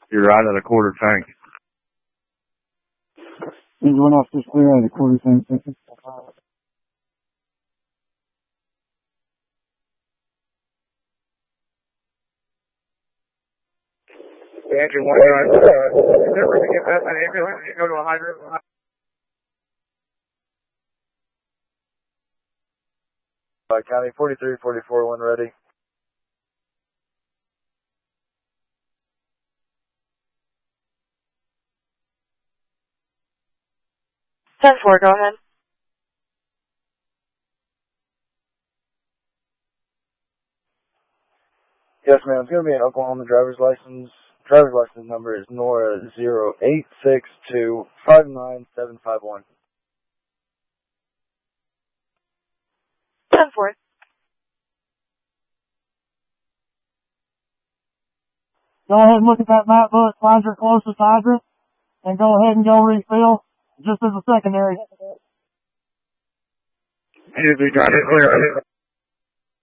You're right at a quarter tank. Engine 1 off, just clear out of the quarter tank. Engine 1, is there room to get past that ambulance and go to a hydrant? County 4344, when ready. 10-4, go ahead. Yes, ma'am. It's going to be an Oklahoma driver's license. Driver's license number is Nora 086259751. 10-4. Go ahead and look at that map book, find your closest hydrant, and go ahead and go refill, just as a secondary. Usually drive it clear.